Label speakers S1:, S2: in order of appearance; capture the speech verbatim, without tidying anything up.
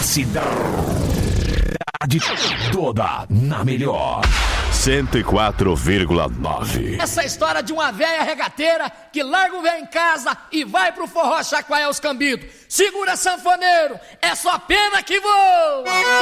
S1: cidade toda na melhor. cento e quatro vírgula nove.
S2: Essa história de uma velha regateira que larga o velho em casa e vai pro forró chacoalhar os cambidos. Segura, sanfoneiro, é só pena que vou!